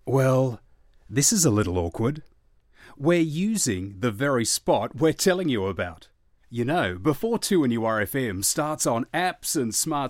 Well, this is a little awkward. We're using the very spot we're telling you about. You know, before 2NURFM starts on apps and smart